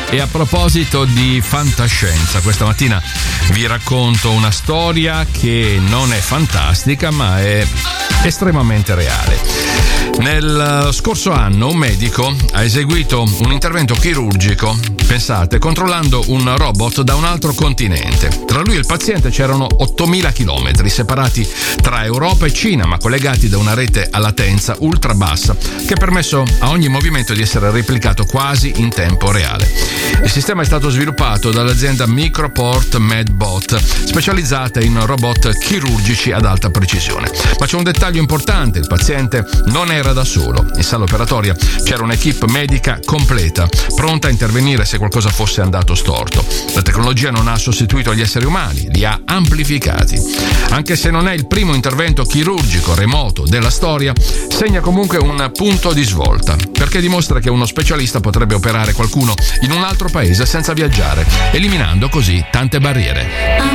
E a proposito di fantascienza, questa mattina vi racconto una storia che non è fantastica ma è estremamente reale. Nel scorso anno un medico ha eseguito un intervento chirurgico, pensate, controllando un robot da un altro continente. Tra lui e il paziente c'erano 8.000 chilometri separati tra Europa e Cina, ma collegati da una rete a latenza ultra bassa che ha permesso a ogni movimento di essere replicato quasi in tempo reale. Il sistema è stato sviluppato dall'azienda Microport Medbot, specializzata in robot chirurgici ad alta precisione. Ma c'è un dettaglio importante: il paziente non era da solo. In sala operatoria c'era un'equipe medica completa, pronta a intervenire se qualcosa fosse andato storto. La tecnologia non ha sostituito gli esseri umani, li ha amplificati. Anche se non è il primo intervento chirurgico remoto della storia, segna comunque un punto di svolta, perché dimostra che uno specialista potrebbe operare qualcuno in un altro paese senza viaggiare, eliminando così tante barriere.